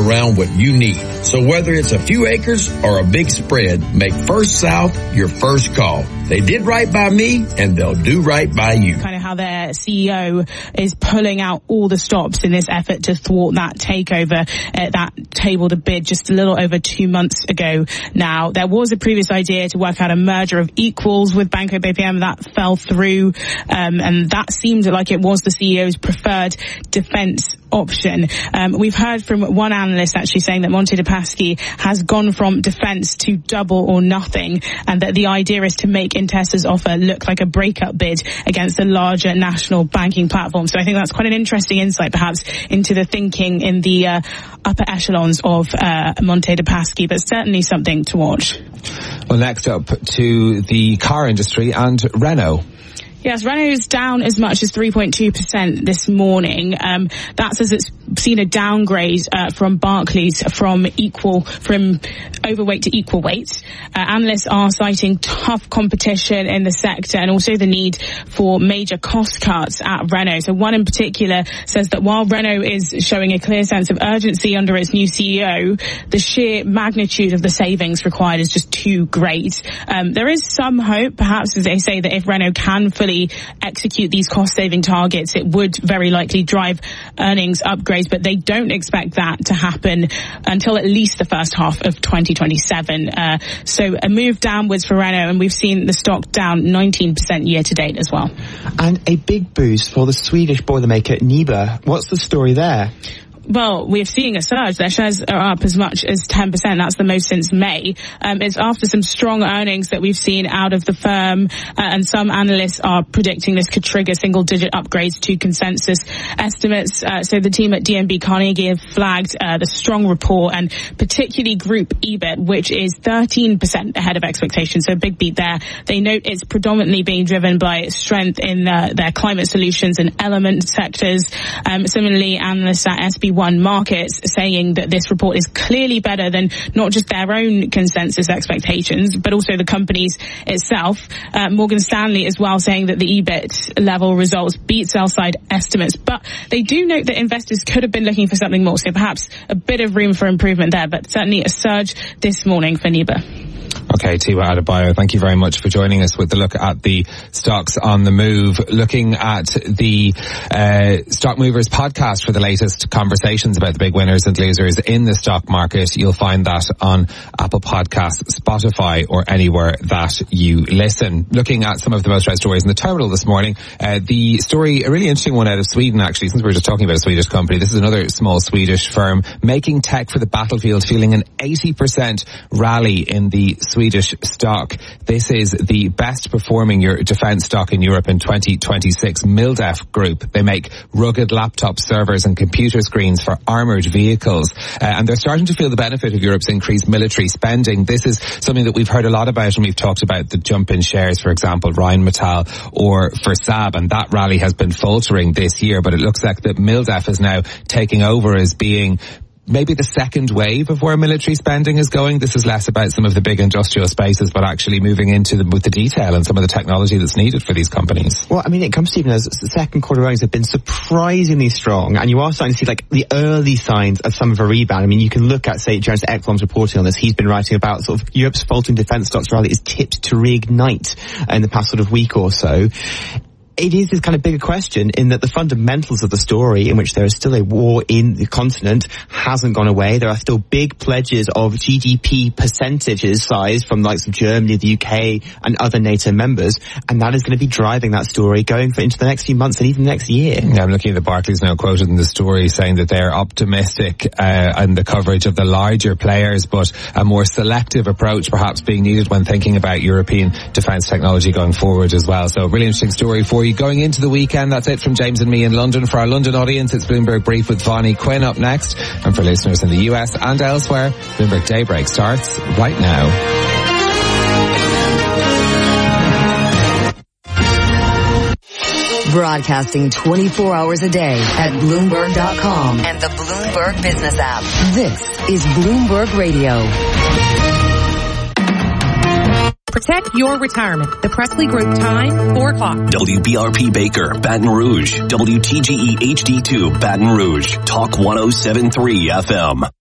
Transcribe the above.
around what you need. So whether it's a few acres or a big spread, make First South your first call. They did right by me, and they'll do right by you. Kind of how their CEO is pulling out all the stops in this effort to thwart that takeover that tabled a bid just a little over 2 months ago now. There was a previous idea to work out a merger of equals with Banco BPM. That fell through, and that seemed like it was the CEO's preferred defense option. We've heard from one analyst actually saying that Monte dei Paschi has gone from defense to double or nothing, and that the idea is to make Intessa's offer look like a breakup bid against a larger national banking platform. So I think that's quite an interesting insight perhaps into the thinking in the upper echelons of Monte dei Paschi, but certainly something to watch. Well, next up to the car industry and Renault. Yes, Renault's down as much as 3.2% this morning. That's as it's seen a downgrade from Barclays from overweight to equal weight. Analysts are citing tough competition in the sector and also the need for major cost cuts at Renault. So one in particular says that while Renault is showing a clear sense of urgency under its new CEO, the sheer magnitude of the savings required is just too great. There is some hope, perhaps, as they say, that if Renault can fully execute these cost-saving targets, it would very likely drive earnings upgrades, but they don't expect that to happen until at least the first half of 2027. So a move downwards for Renault, and we've seen the stock down 19% year-to-date as well. And a big boost for the Swedish boilermaker NIBE. What's the story there? Well, we're seeing a surge. Their shares are up as much as 10%. That's the most since May. It's after some strong earnings that we've seen out of the firm, and some analysts are predicting this could trigger single-digit upgrades to consensus estimates. So the team at DNB Carnegie have flagged the strong report, and particularly Group EBIT, which is 13% ahead of expectations. So a big beat there. They note it's predominantly being driven by strength in their climate solutions and element sectors. Similarly, analysts at SB1 Markets saying that this report is clearly better than not just their own consensus expectations, but also the company's itself. Morgan Stanley as well saying that the EBIT level results beat sell-side estimates, but they do note that investors could have been looking for something more, so perhaps a bit of room for improvement there, but certainly a surge this morning for NIBE. Okay, Thibaut Adebayo, thank you very much for joining us with the look at the stocks on the move. Looking at the Stock Movers podcast for the latest conversations about the big winners and losers in the stock market. You'll find that on Apple Podcasts, Spotify, or anywhere that you listen. Looking at some of the most read stories in the terminal this morning, the story, a really interesting one out of Sweden actually, since we were just talking about a Swedish company. This is another small Swedish firm making tech for the battlefield, feeling an 80% rally in the Swedish stock. This is the best performing defense stock in Europe in 2026. Mildef Group. They make rugged laptop servers and computer screens for armoured vehicles. And they're starting to feel the benefit of Europe's increased military spending. This is something that we've heard a lot about when we've talked about the jump in shares, for example, Rheinmetall or for Saab. And that rally has been faltering this year. But it looks like that Mildef is now taking over as being maybe the second wave of where military spending is going. This is less about some of the big industrial spaces, but actually moving into with the detail and some of the technology that's needed for these companies. Well, I mean, it comes to even as the second quarter earnings have been surprisingly strong, and you are starting to see like the early signs of some of a rebound. I mean, you can look at, say, Jonas Ekblom's reporting on this. He's been writing about sort of Europe's faltering defence stocks rally is tipped to reignite in the past sort of week or so. It is this kind of bigger question in that the fundamentals of the story, in which there is still a war in the continent, hasn't gone away. There are still big pledges of GDP percentages size from the likes of Germany, the UK, and other NATO members, and that is going to be driving that story going into the next few months and even next year. Yeah, I'm looking at the Barclays now quoted in the story saying that they're optimistic in the coverage of the larger players, but a more selective approach perhaps being needed when thinking about European defence technology going forward as well. So a really interesting story for you going into the weekend. That's it from James and me in London. For our London audience, it's Bloomberg Brief with Vonnie Quinn up next. And for listeners in the US and elsewhere, Bloomberg Daybreak starts right now. Broadcasting 24 hours a day at Bloomberg.com and the Bloomberg Business app. This is Bloomberg Radio. Protect your retirement. The Presley Group time, 4 o'clock. WBRP Baker, Baton Rouge. WTGE HD2, Baton Rouge. Talk 107.3 FM.